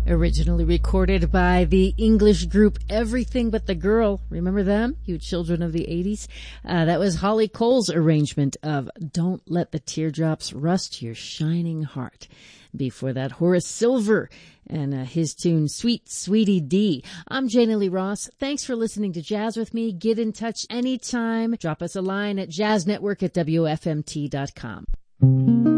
Originally recorded by the English group Everything But the Girl. Remember them, you children of the 80s? That was Holly Cole's arrangement of Don't Let the Teardrops Rust Your Shining Heart. Before that, Horace Silver and his tune Sweet Sweetie D. I'm Jana Lee Ross. Thanks for listening to Jazz with me. Get in touch anytime. Drop us a line at jazznetwork@wfmt.com.